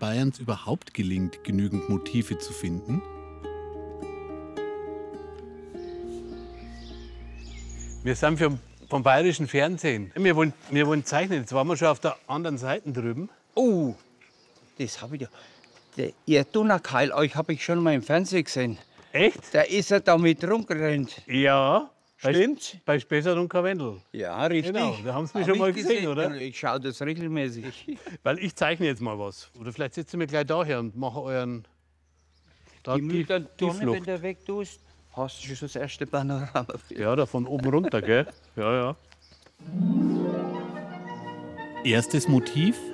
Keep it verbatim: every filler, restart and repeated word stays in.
Bayerns überhaupt gelingt, genügend Motive zu finden? Wir sind vom, vom bayerischen Fernsehen. Wir wollen, wir wollen zeichnen. Jetzt waren wir schon auf der anderen Seite drüben. Oh, das habe ich ja. Der Erdunnerkeil, euch habe ich schon mal im Fernsehen gesehen. Echt? Da ist er da mit rumgerannt. Ja. Stimmt's? Bei, bei Spessart und Karwendel. Ja, richtig. Genau, da haben Sie mich Hab schon mal ich gesehen, oder? Ich schaue das regelmäßig. Weil ich zeichne jetzt mal was. Oder vielleicht setzen wir gleich daher und machen euren. Da Die Mülltonne, wenn Flucht. du weg tust, hast du schon das erste Panorama. Ja, da von oben runter, gell? Ja, ja. Erstes Motiv: